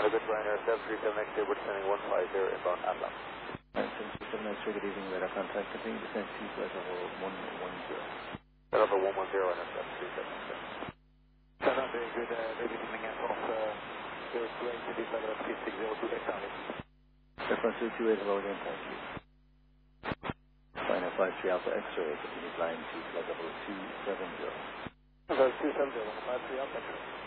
good Ryanair 737 X-ray, we're descending 150 inbound Atlas. 737 X-ray, good evening, radar contact, continue descent to flight level 110. Flight level 110, Ryanair 737. Very good, very good evening, off, good, great, to be flight level 660, Charlie. Airfront 228, hello again, thank you. Ryanair 53 Alpha X-ray, continue flying to flight level 270. Hello, 270, 53 Alpha X-ray.